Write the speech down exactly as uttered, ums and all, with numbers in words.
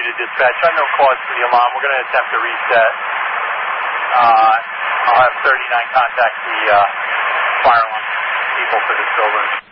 you to dispatch. Unknown cause for the alarm. We're going to attempt to reset. Uh, I'll have thirty-nine contact the uh, fire alarm people for this building.